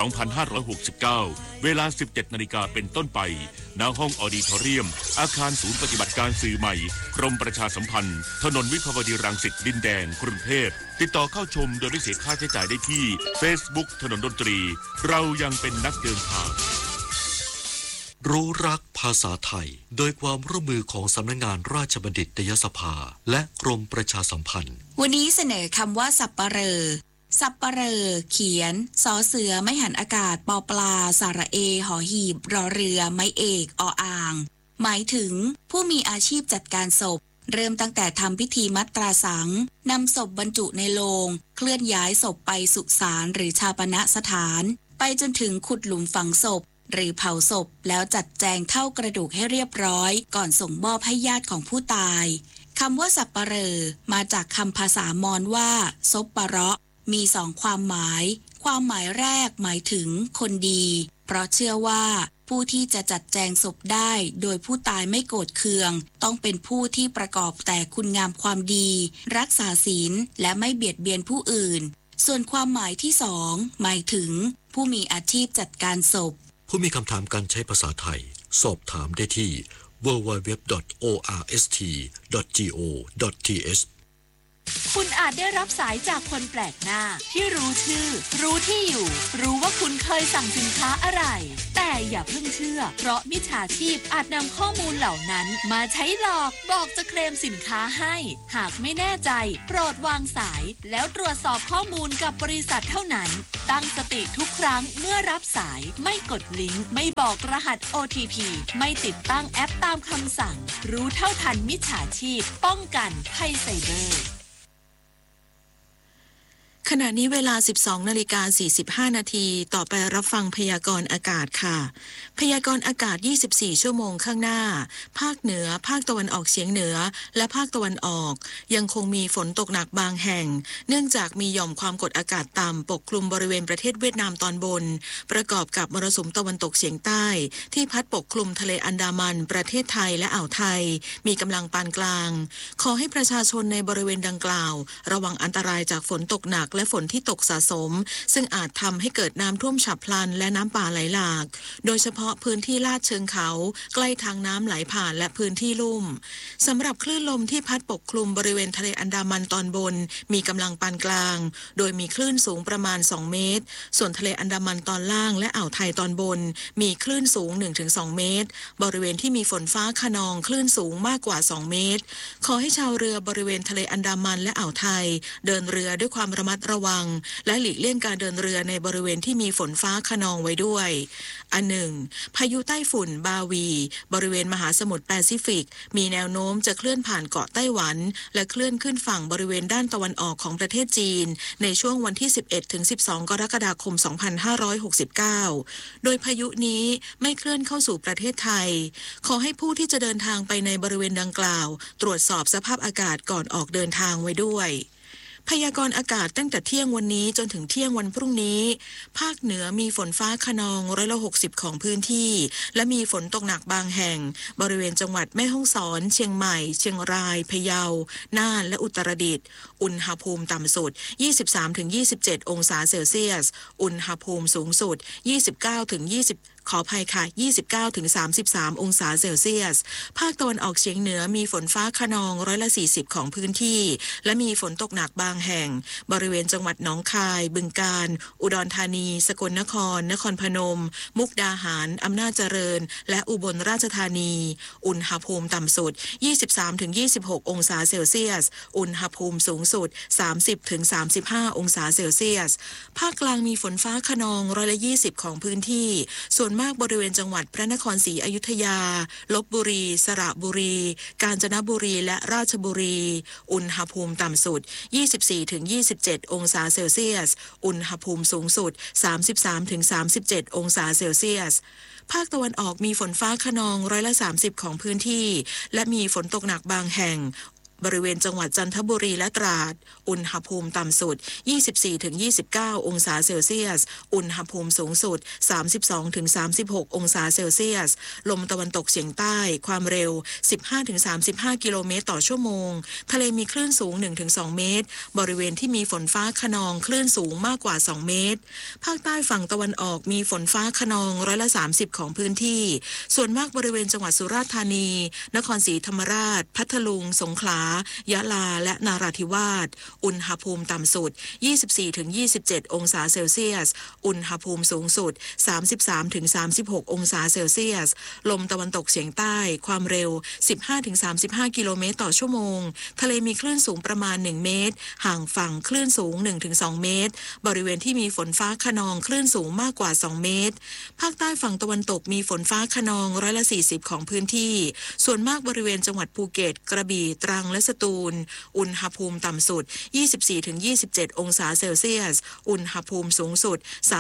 2569 เวลา 17 นาฬิกาเป็นต้นไปณห้องออดิทอเรียมอาคารศูนย์ปฏิบัติการสื่อใหม่กรมประชาสัมพันธ์ถนนวิภาวดีรังสิตดินแดงกรุงเทพติดต่อเข้าชมโดยไม่เสียค่าใช้จ่ายได้ที่ Facebook ถนนดนตรีเรายังเป็นนักเดินทางรู้รักภาษาไทยโดยความร่วมมือของสำนักงานราชบัณฑิตยสภาและกรมประชาสัมพันธ์วันนี้เสนอคำว่าสับปะเหร่อสับปะเหร่อเขียนสอเสือไม่หันอากาศปอปลาสระเอหอหีบรอเรือไม้เอกออ่างหมายถึงผู้มีอาชีพจัดการศพเริ่มตั้งแต่ทำพิธีมัตราสังนำศพบรรจุในโลงเคลื่อนย้ายศพไปสุสานหรือชาปนสถานไปจนถึงขุดหลุมฝังศพหรือเผาศพแล้วจัดแจงเท่ากระดูกให้เรียบร้อยก่อนส่งมอบให้ญาติของผู้ตายคำว่าสับปะเหร่อมาจากคำภาษามอญว่าซบปะเราะมี2ความหมายความหมายแรกหมายถึงคนดีเพราะเชื่อว่าผู้ที่จะจัดแจงศพได้โดยผู้ตายไม่โกรธเคืองต้องเป็นผู้ที่ประกอบแต่คุณงามความดีรักษาศีลและไม่เบียดเบียนผู้อื่นส่วนความหมายที่2หมายถึงผู้มีอาชีพจัดการศพผู้มีคำถามการใช้ภาษาไทยสอบถามได้ที่ www.orst.go.th คุณอาจได้รับสายจากคนแปลกหน้าที่รู้ชื่อรู้ที่อยู่รู้ว่าคุณเคยสั่งสินค้าอะไรแต่อย่าเพิ่งเชื่อเพราะมิจฉาชีพอาจนำข้อมูลเหล่านั้นมาใช้หลอกบอกจะเคลมสินค้าให้หากไม่แน่ใจโปรดวางสายแล้วตรวจสอบข้อมูลกับบริษัทเท่านั้นตั้งสติทุกครั้งเมื่อรับสายไม่กดลิงก์ไม่บอกรหัส OTP ไม่ติดตั้งแอปตามคำสั่งรู้เท่าทันมิจฉาชีพป้องกันภัยไซเบอร์ขณะนี้เวลา 12:45 นาทีต่อไปรับฟังพยากรณ์อากาศค่ะพยากรณ์อากาศ24ชั่วโมงข้างหน้าภาคเหนือภาคตะวันออกเฉียงเหนือและภาคตะวันออกยังคงมีฝนตกหนักบางแห่งเนื่องจากมีหย่อมความกดอากาศต่ำปกคลุมบริเวณประเทศเวียดนามตอนบนประกอบกับมรสุมตะวันตกเฉียงใต้ที่พัดปกคลุมทะเลอันดามันประเทศไทยและอ่าวไทยมีกำลังปานกลางขอให้ประชาชนในบริเวณดังกล่าวระวังอันตรายจากฝนตกหนักและฝนที่ตกสะสมซึ่งอาจทำให้เกิดน้ำท่วมฉับพลันและน้ำป่าไหลหลากโดยเฉพาะพื้นที่ลาดเชิงเขาใกล้ทางน้ำไหลผ่านและพื้นที่ลุ่มสำหรับคลื่นลมที่พัดปกคลุมบริเวณทะเลอันดามันตอนบนมีกำลังปานกลางโดยมีคลื่นสูงประมาณ2เมตรส่วนทะเลอันดามันตอนล่างและอ่าวไทยตอนบนมีคลื่นสูง 1-2 เมตรบริเวณที่มีฝนฟ้าคะนองคลื่นสูงมากกว่า2เมตรขอให้ชาวเรือบริเวณทะเลอันดามันและอ่าวไทยเดินเรือด้วยความระมัดระวังและหลีกเลี่ยงการเดินเรือในบริเวณที่มีฝนฟ้าคะนองไว้ด้วยอันหนึ่งพายุไต้ฝุ่นบาวีบริเวณมหาสมุทรแปซิฟิกมีแนวโน้มจะเคลื่อนผ่านเกาะไต้หวันและเคลื่อนขึ้นฝั่งบริเวณด้านตะวันออกของประเทศจีนในช่วงวันที่ 11-12 กรกฎาคม 2569 โดยพายุนี้ไม่เคลื่อนเข้าสู่ประเทศไทยขอให้ผู้ที่จะเดินทางไปในบริเวณดังกล่าวตรวจสอบสภาพอากาศก่อนออกเดินทางไว้ด้วยพยากรณ์อากาศตั้งแต่เที่ยงวันนี้จนถึงเที่ยงวันพรุ่งนี้ภาคเหนือมีฝนฟ้าคะนอง60%ของพื้นที่และมีฝนตกหนักบางแห่งบริเวณจังหวัดแม่ฮ่องสอนเชียงใหม่เชียงรายพะเยาน่านและอุตรดิตถ์อุณหภูมิต่ำสุด 23-27 องศาเซลเซียสอุณหภูมิสูงสุด ขออภัยค่ะ 29-33 องศาเซลเซียสภาคตะวันออกเฉียงเหนือมีฝนฟ้าคะนอง40%ของพื้นที่และมีฝนตกหนักบางแห่งบริเวณจังหวัดหนองคายบึงกาฬอุดรธานีสกลนครนครพนมมุกดาหารอำนาจเจริญและอุบลราชธานีอุณหภูมิต่ำสุด 23-26 องศาเซลเซียสอุณหภูมิสูงสุด 30-35 องศาเซลเซียสภาคกลางมีฝนฟ้าคะนอง20%ของพื้นที่ส่วนมากบริเวณจังหวัดพระนครศรีอยุธยาลพบุรีสระบุรีกาญจนบุรีและราชบุรีอุณหภูมิต่ำสุด 24-27 องศาเซลเซียสอุณหภูมิสูงสุด 33-37 องศาเซลเซียสภาคตะวันออกมีฝนฟ้าคะนอง30%ของพื้นที่และมีฝนตกหนักบางแห่งบริเวณจังหวัดจันทบุรีและตราดอุณหภูมิต่ำสุด 24-29 องศาเซลเซียสอุณหภูมิสูงสุด 32-36 องศาเซลเซียสลมตะวันตกเฉียงใต้ความเร็ว 15-35 กิโลเมตรต่อชั่วโมงทะเลมีคลื่นสูง 1-2 เมตรบริเวณที่มีฝนฟ้าคะนองคลื่นสูงมากกว่า2เมตรภาคใต้ฝั่งตะวันออกมีฝนฟ้าคะนอง30%ของพื้นที่ส่วนมากบริเวณจังหวัดสุราษฎร์ธานีนครศรีธรรมราชพัทลุงสงขลายะลาและนาราธิวาสอุณหภูมิต่ำสุด 24-27 องศาเซลเซียสอุณหภูมิสูงสุด 33-36 องศาเซลเซียสลมตะวันตกเฉียงใต้ความเร็ว 15-35 กิโลเมตรต่อชั่วโมงทะเลมีคลื่นสูงประมาณ1เมตรห่างฝั่งคลื่นสูง 1-2 เมตรบริเวณที่มีฝนฟ้าคะนองคลื่นสูงมากกว่า2เมตรภาคใต้ฝั่งตะวันตกมีฝนฟ้าคะนอง40%ของพื้นที่ส่วนมากบริเวณจังหวัดภูเก็ตกระบี่ตรังและสตูลอุณหภูมิต่ำสุด 24-27 องศาเซลเซียสอุณหภูมิสูงสุด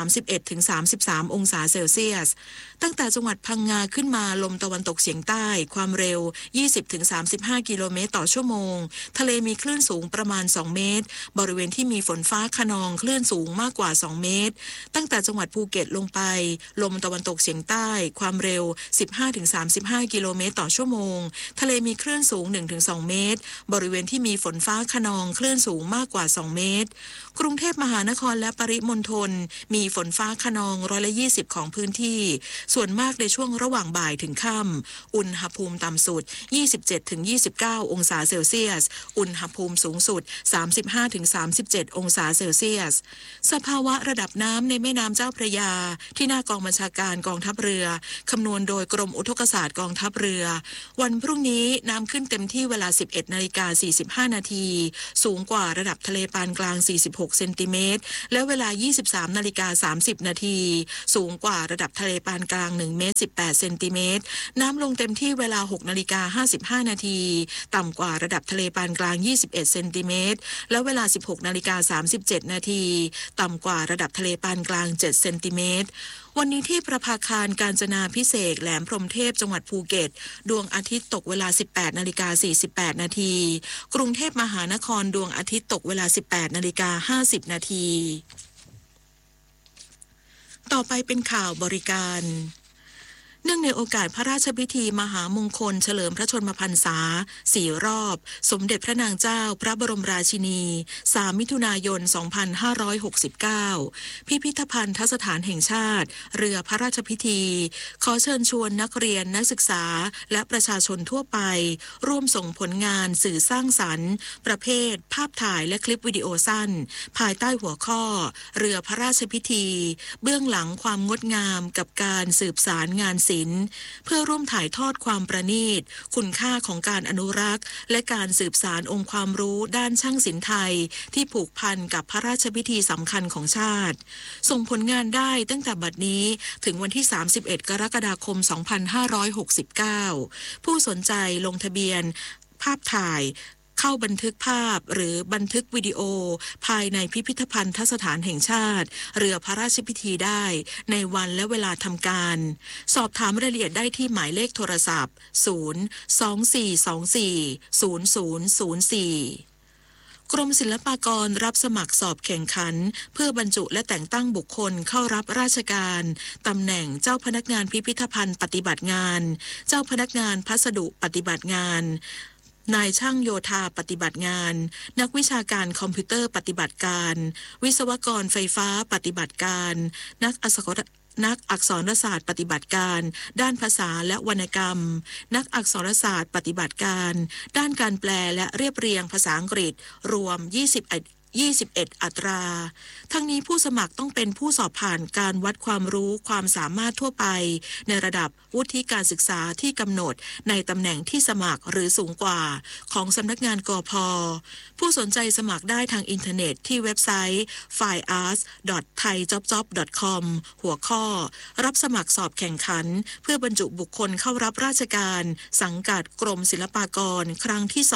31-33 องศาเซลเซียสตั้งแต่จังหวัดพังงาขึ้นมาลมตะวันตกเฉียงใต้ความเร็ว 20-35 กิโลเมตรต่อชั่วโมงทะเลมีคลื่นสูงประมาณ2เมตรบริเวณที่มีฝนฟ้าคะนองคลื่นสูงมากกว่า2เมตรตั้งแต่จังหวัดภูเก็ตลงไปลมตะวันตกเฉียงใต้ความเร็ว 15-35 กิโลเมตรต่อชั่วโมงทะเลมีคลื่นสูง 1-2 เมตรบริเวณที่มีฝนฟ้าคะนองคลื่นสูงมากกว่า2 เมตรกรุงเทพมหานครและปริมณฑลมีฝนฟ้าคะนอง120ของพื้นที่ส่วนมากในช่วงระหว่างบ่ายถึงค่ำอุณหภูมิต่ำสุด 27-29 องศาเซลเซียสอุณหภูมิสูงสุด 35-37 องศาเซลเซียสสภาวะระดับน้ำในแม่น้ำเจ้าพระยาที่หน้ากองบัญชาการกองทัพเรือคำนวณโดยกรมอุทกศาสตร์กองทัพเรือวันพรุ่งนี้น้ำขึ้นเต็มที่เวลา 11:45 นาทีสูงกว่าระดับทะเลปานกลาง46เซนติเมตรและเวลา 23:30 นาทีสูงกว่าระดับทะเลปานกลาง1 เมตร 18 เซนติเมตรน้ำลงเต็มที่เวลา 6:55 นาทีต่ำกว่าระดับทะเลปานกลาง21เซนติเมตรและเวลา 16:37 นาทีต่ำกว่าระดับทะเลปานกลาง7เซนติเมตรวันนี้ที่ประภาคารกาญจนาภิเษกแหลมพรหมเทพจังหวัดภูเก็ตดวงอาทิตย์ตกเวลา 18:48 นาทีกรุงเทพมหานครดวงอาทิตย์ตกเวลา 18:50 นาทีต่อไปเป็นข่าวบริการเนื่องในโอกาสพระราชพิธีมหามงคลเฉลิมพระชนมพรรษา4 รอบสมเด็จพระนางเจ้าพระบรมราชินี3 มิถุนายน 2569พิพิธภัณฑสถานแห่งชาติเรือพระราชพิธีขอเชิญชวนนักเรียนนักศึกษาและประชาชนทั่วไปร่วมส่งผลงานสื่อสร้างสรรค์ประเภทภาพถ่ายและคลิปวิดีโอสั้นภายใต้หัวข้อเรือพระราชพิธีเบื้องหลังความงดงามกับการสืบสารงานศิลป์เพื่อร่วมถ่ายทอดความประณีตคุณค่าของการอนุรักษ์และการสืบสานองค์ความรู้ด้านช่างศิลป์ไทยที่ผูกพันกับพระราชพิธีสำคัญของชาติส่งผลงานได้ตั้งแต่บัดนี้ถึงวันที่31 กรกฎาคม 2569ผู้สนใจลงทะเบียนภาพถ่ายเข้าบันทึกภาพหรือบันทึกวิดีโอภายในพิพิธภัณฑสถานแห่งชาติเรือพระราชพิธีได้ในวันและเวลาทำการสอบถามรายละเอียดได้ที่หมายเลขโทรศัพท์024240004กรมศิลปากรรับสมัครสอบแข่งขันเพื่อบรรจุและแต่งตั้งบุคคลเข้ารับราชการตำแหน่งเจ้าพนักงานพิพิธภัณฑ์ปฏิบัติงานเจ้าพนักงานพัสดุปฏิบัติงานนายช่างโยธาปฏิบัติงานนักวิชาการคอมพิวเตอร์ปฏิบัติการวิศวกรไฟฟ้าปฏิบัติการนักอักษรศาสตร์ปฏิบัติการด้านภาษาและวรรณกรรมนักอักษรศาสตร์ปฏิบัติการด้านการแปลและเรียบเรียงภาษาอังกฤษรวม21 อัตราทั้งนี้ผู้สมัครต้องเป็นผู้สอบผ่านการวัดความรู้ความสามารถทั่วไปในระดับวุฒิการศึกษาที่กำหนดในตำแหน่งที่สมัครหรือสูงกว่าของสำนักงานกพ.ผู้สนใจสมัครได้ทางอินเทอร์เน็ตที่เว็บไซต์ filearts.thaijobjob.com หัวข้อรับสมัครสอบแข่งขันเพื่อบรรจุบุคคลเข้ารับราชการสังกัดกรมศิลปากรครั้งที่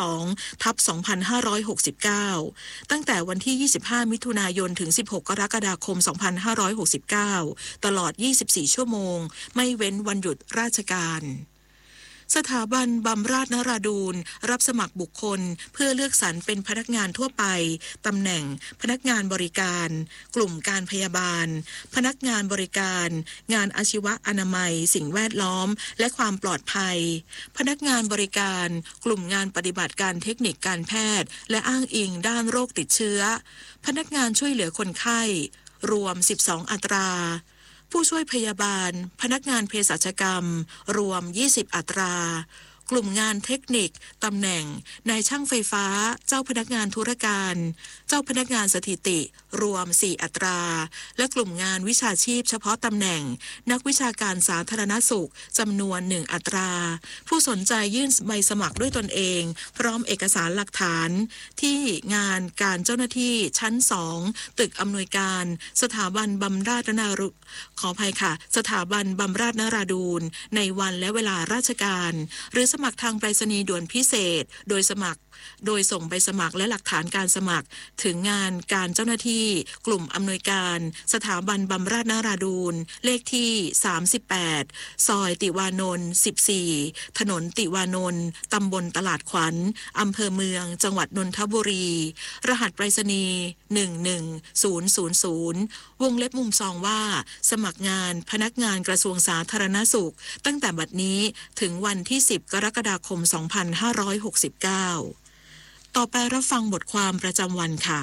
2/2569 ตั้งแต่วันที่ 25 มิถุนายน ถึง 16 กรกฎาคม 2569 ตลอด 24 ชั่วโมงไม่เว้นวันหยุดราชการสถาบันบำราศนราดูรรับสมัครบุคคลเพื่อเลือกสรรเป็นพนักงานทั่วไปตำแหน่งพนักงานบริการกลุ่มการพยาบาลพนักงานบริการงานอาชีวะอนามัยสิ่งแวดล้อมและความปลอดภัยพนักงานบริการกลุ่มงานปฏิบัติการเทคนิคการแพทย์และอ้างอิงด้านโรคติดเชื้อพนักงานช่วยเหลือคนไข้รวม12 อัตราผู้ช่วยพยาบาลพนักงานเภสัชกรรมรวม20 อัตรากลุ่มงานเทคนิคตำแหน่งนายช่างไฟฟ้าเจ้าพนักงานธุรการเจ้าพนักงานสถิติรวม4 อัตราและกลุ่มงานวิชาชีพเฉพาะตำแหน่งนักวิชาการสาธารณสุขจำนวน1 อัตราผู้สนใจยื่นใบสมัครด้วยตนเองพร้อมเอกสารหลักฐานที่งานการเจ้าหน้าที่ชั้น2ตึกอำนวยการสถาบันบำราศนราขออภัยค่ะสถาบันบำราศนราดูรในวันและเวลาราชการหรือสมัครทางไปรษณีย์ด่วนพิเศษโดยส่งใบสมัครและหลักฐานการสมัครถึงงานการเจ้าหน้าที่กลุ่มอำนวยการสถาบันบำราศนราดูรเลขที่38ซอยติวานนท์14ถนนติวานนท์ตำบลตลาดขวัญอำเภอเมืองจังหวัดนนทบุรีรหัสไปรษณีย์11000วงเล็บมุมซองว่าสมัครงานพนักงานกระทรวงสาธารณสุขตั้งแต่บัดนี้ถึงวันที่10 กรกฎาคม 2569 ต่อไปรับฟังบทความประจำวันค่ะ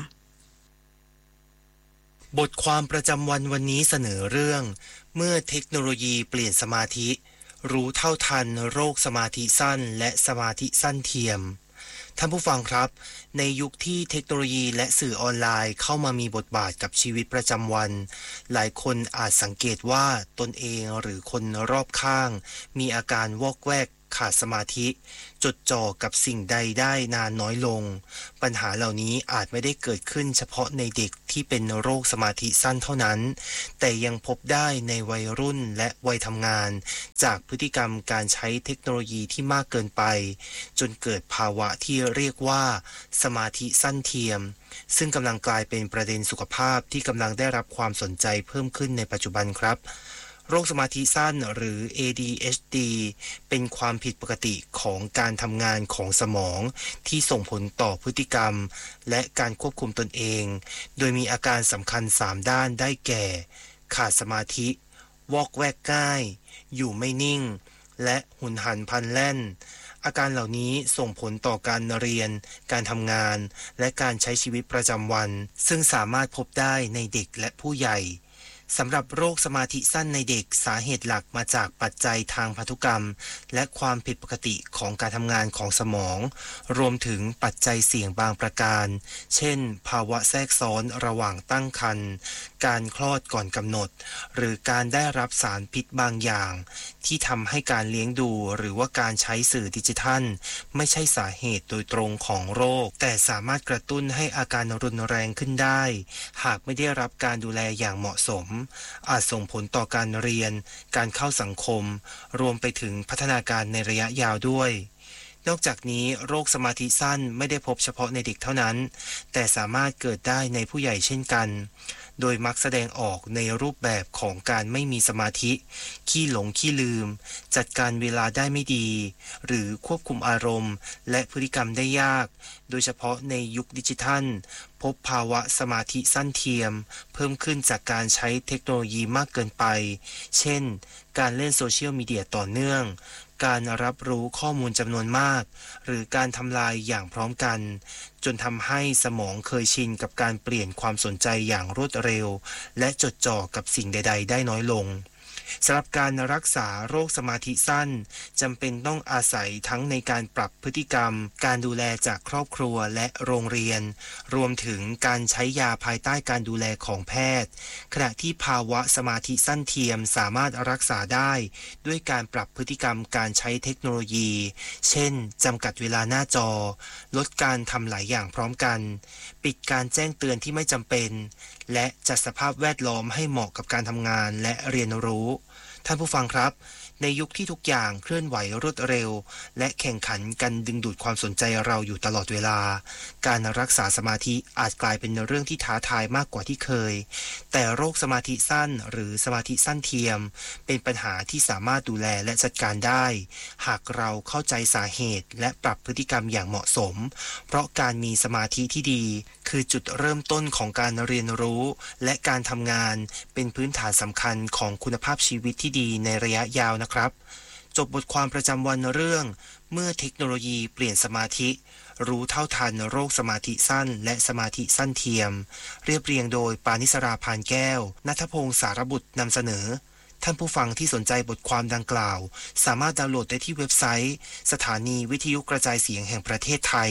บทความประจำวันวันนี้เสนอเรื่องเมื่อเทคโนโลยีเปลี่ยนสมาธิรู้เท่าทันโรคสมาธิสั้นและสมาธิสั้นเทียมท่านผู้ฟังครับในยุคที่เทคโนโลยีและสื่อออนไลน์เข้ามามีบทบาทกับชีวิตประจำวันหลายคนอาจสังเกตว่าตนเองหรือคนรอบข้างมีอาการวอกแวกขาดสมาธิจดจ่อกับสิ่งใดได้นานน้อยลงปัญหาเหล่านี้อาจไม่ได้เกิดขึ้นเฉพาะในเด็กที่เป็นโรคสมาธิสั้นเท่านั้นแต่ยังพบได้ในวัยรุ่นและวัยทำงานจากพฤติกรรมการใช้เทคโนโลยีที่มากเกินไปจนเกิดภาวะที่เรียกว่าสมาธิสั้นเทียมซึ่งกำลังกลายเป็นประเด็นสุขภาพที่กำลังได้รับความสนใจเพิ่มขึ้นในปัจจุบันครับโรคสมาธิสั้นหรือ ADHD เป็นความผิดปกติของการทำงานของสมองที่ส่งผลต่อพฤติกรรมและการควบคุมตนเองโดยมีอาการสำคัญ3ด้านได้แก่ขาดสมาธิวอกแวกง่ายอยู่ไม่นิ่งและหุนหันพลันแล่นอาการเหล่านี้ส่งผลต่อการเรียนการทำงานและการใช้ชีวิตประจำวันซึ่งสามารถพบได้ในเด็กและผู้ใหญ่สำหรับโรคสมาธิสั้นในเด็กสาเหตุหลักมาจากปัจจัยทางพันธุกรรมและความผิดปกติของการทำงานของสมองรวมถึงปัจจัยเสี่ยงบางประการเช่นภาวะแทรกซ้อนระหว่างตั้งครรภ์การคลอดก่อนกำหนดหรือการได้รับสารพิษบางอย่างที่ทำให้การเลี้ยงดูหรือว่าการใช้สื่อดิจิทัลไม่ใช่สาเหตุโดยตรงของโรคแต่สามารถกระตุ้นให้อาการรุนแรงขึ้นได้หากไม่ได้รับการดูแลอย่างเหมาะสมอาจส่งผลต่อการเรียนการเข้าสังคมรวมไปถึงพัฒนาการในระยะยาวด้วยนอกจากนี้โรคสมาธิสั้นไม่ได้พบเฉพาะในเด็กเท่านั้นแต่สามารถเกิดได้ในผู้ใหญ่เช่นกันโดยมักแสดงออกในรูปแบบของการไม่มีสมาธิขี้หลงขี้ลืมจัดการเวลาได้ไม่ดีหรือควบคุมอารมณ์และพฤติกรรมได้ยากโดยเฉพาะในยุคดิจิทัลพบภาวะสมาธิสั้นเทียมเพิ่มขึ้นจากการใช้เทคโนโลยีมากเกินไปเช่นการเล่นโซเชียลมีเดียต่อเนื่องการรับรู้ข้อมูลจำนวนมากหรือการทำลายอย่างพร้อมกันจนทำให้สมองเคยชินกับการเปลี่ยนความสนใจอย่างรวดเร็วและจดจ่อกับสิ่งใดๆได้น้อยลงสำหรับการรักษาโรคสมาธิสั้นจำเป็นต้องอาศัยทั้งในการปรับพฤติกรรมการดูแลจากครอบครัวและโรงเรียนรวมถึงการใช้ยาภายใต้การดูแลของแพทย์ขณะที่ภาวะสมาธิสั้นเทียมสามารถรักษาได้ด้วยการปรับพฤติกรรมการใช้เทคโนโลยีเช่นจำกัดเวลาหน้าจอลดการทำหลายอย่างพร้อมกันปิดการแจ้งเตือนที่ไม่จำเป็นและจัดสภาพแวดล้อมให้เหมาะกับการทำงานและเรียนรู้ท่านผู้ฟังครับในยุคที่ทุกอย่างเคลื่อนไหวรวดเร็วและแข่งขันกันดึงดูดความสนใจเราอยู่ตลอดเวลาการรักษาสมาธิอาจกลายเป็นเรื่องที่ท้าทายมากกว่าที่เคยแต่โรคสมาธิสั้นหรือสมาธิสั้นเทียมเป็นปัญหาที่สามารถดูแลและจัดการได้หากเราเข้าใจสาเหตุและปรับพฤติกรรมอย่างเหมาะสมเพราะการมีสมาธิที่ดีคือจุดเริ่มต้นของการเรียนรู้และการทำงานเป็นพื้นฐานสำคัญของคุณภาพชีวิตที่ดีในระยะยาวนะครับจบบทความประจำวันเรื่องเมื่อเทคโนโลยีเปลี่ยนสมาธิรู้เท่าทันโรคสมาธิสั้นและสมาธิสั้นเทียมเรียบเรียงโดยปานิสราพานแก้วณัฐพงศ์สารบุตรนำเสนอท่านผู้ฟังที่สนใจบทความดังกล่าวสามารถดาวน์โหลดได้ที่เว็บไซต์สถานีวิทยุกระจายเสียงแห่งประเทศไทย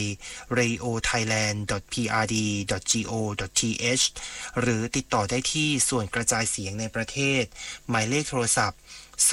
radiothailand.prd.go.th หรือติดต่อได้ที่ส่วนกระจายเสียงในประเทศหมายเลขโทรศัพท์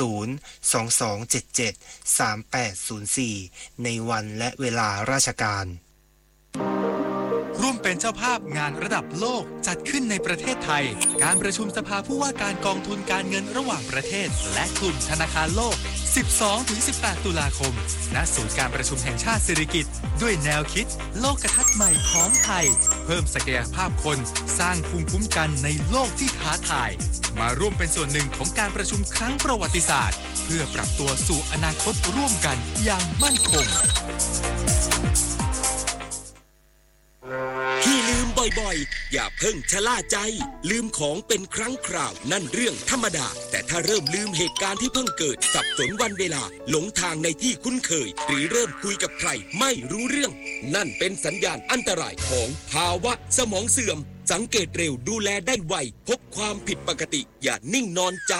022773804ในวันและเวลาราชการร่วมเป็นเจ้าภาพงานระดับโลกจัดขึ้นในประเทศไทยการประชุมสภาผู้ว่าการกองทุนการเงินระหว่างประเทศและกลุ่มธนาคารโลก 12-18 ตุลาคมณศูนย์การประชุมแห่งชาติสิริกิติ์ด้วยแนวคิดโลกทัศน์ใหม่ของไทยเพิ่มศักยภาพคนสร้างภูมิคุ้มกันในโลกที่ท้าทายมาร่วมเป็นส่วนหนึ่งของการประชุมครั้งประวัติศาสตร์เพื่อปรับตัวสู่อนาคตร่วมกันอย่างมั่นคงที่ลืมบบ่อยๆอย่าเพิ่งชะล่าใจลืมของเป็นครั้งคราวนั่นเรื่องธรรมดาแต่ถ้าเริ่มลืมเหตุการณ์ที่เพิ่งเกิดสับสนวันเวลาหลงทางในที่คุ้นเคยหรือเริ่มคุยกับใครไม่รู้เรื่องนั่นเป็นสัญญาณอันตรายของภาวะสมองเสื่อมสังเกตเร็วดูแลได้ไวพบความผิดปกติอย่านิ่งนอนใจ